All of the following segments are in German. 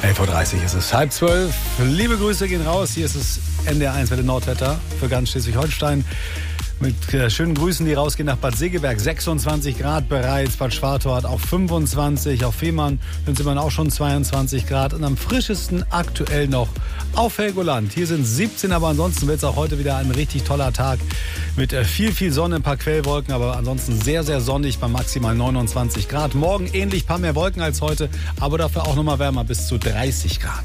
11.30 Uhr ist es, 11:30. Liebe Grüße gehen raus. Hier ist es NDR 1 Welle Nordwetter für ganz Schleswig-Holstein. Mit schönen Grüßen, die rausgehen nach Bad Segeberg. 26 Grad bereits. Bad Schwartau hat auch 25. Auf Fehmarn sind es auch schon 22 Grad. Und am frischesten aktuell noch auf Helgoland. Hier sind 17, aber ansonsten wird es auch heute wieder ein richtig toller Tag. Mit viel Sonne, ein paar Quellwolken, aber ansonsten sehr, sehr sonnig bei maximal 29 Grad. Morgen ähnlich, ein paar mehr Wolken als heute, aber dafür auch nochmal wärmer, bis zu 30 Grad.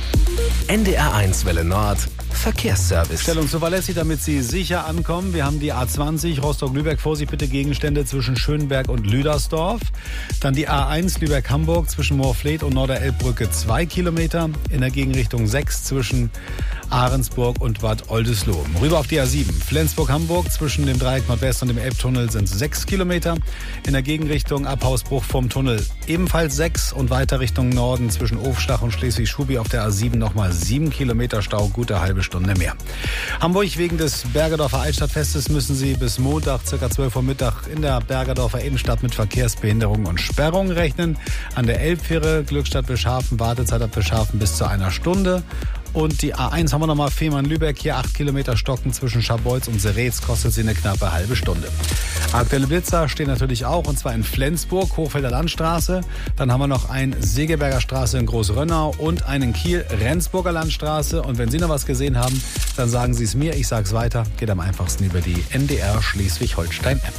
NDR 1 Welle Nord Verkehrsservice. Stellung zuverlässig, damit Sie sicher ankommen. Wir haben die A20 Rostock-Lübeck. Vorsicht bitte, Gegenstände zwischen Schönberg und Lüdersdorf. Dann die A1 Lübeck-Hamburg zwischen Moorfleet und Norderelbbrücke 2 Kilometer. In der Gegenrichtung 6 zwischen Ahrensburg und Bad Oldesloe. Rüber auf die A7 Flensburg-Hamburg zwischen dem Dreieck Nordwest und dem Elbtunnel sind 6 Kilometer. In der Gegenrichtung ab Hausbruch vom Tunnel ebenfalls 6 und weiter Richtung Norden zwischen Ofstach und Schleswig-Schubi auf der A7 nochmal 7 Kilometer Stau, gute halbe Stunde mehr. Hamburg, wegen des Bergedorfer Altstadtfestes müssen Sie bis Montag ca. 12 Uhr Mittag in der Bergedorfer Innenstadt mit Verkehrsbehinderungen und Sperrungen rechnen. An der Elbfähre Glückstadt-Bischhafen, Wartezeit ab Bischhafen bis zu 1 Stunde. Und die A1 haben wir nochmal Fehmarn-Lübeck, hier 8 Kilometer Stocken zwischen Scharbeutz und Seretz, kostet sie eine knappe halbe Stunde. Aktuelle Blitzer stehen natürlich auch, und zwar in Flensburg, Hochfelder Landstraße. Dann haben wir noch ein Segeberger Straße in Großrönnau und einen Kiel, Rendsburger Landstraße. Und wenn Sie noch was gesehen haben, dann sagen Sie es mir, ich sage es weiter. Geht am einfachsten über die NDR Schleswig-Holstein-App.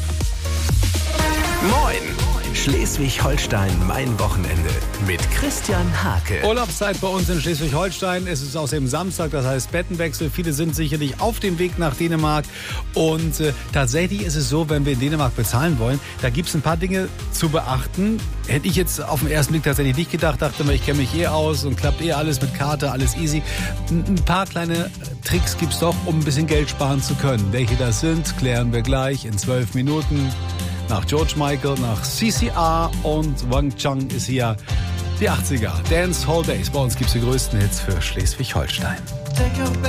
Moin! Schleswig-Holstein, mein Wochenende mit Christian Hake. Urlaubszeit bei uns in Schleswig-Holstein. Es ist außerdem Samstag, das heißt Bettenwechsel. Viele sind sicherlich auf dem Weg nach Dänemark. Und tatsächlich ist es so, wenn wir in Dänemark bezahlen wollen, da gibt es ein paar Dinge zu beachten. Hätte ich jetzt auf den ersten Blick tatsächlich nicht gedacht. Dachte mir, ich kenne mich aus und klappt alles mit Karte, alles easy. Ein paar kleine Tricks gibt es doch, um ein bisschen Geld sparen zu können. Welche das sind, klären wir gleich in 12 Minuten. Nach George Michael, nach CCR und Wang Chang ist hier die 80er. Dance Hall Days. Bei uns gibt es die größten Hits für Schleswig-Holstein.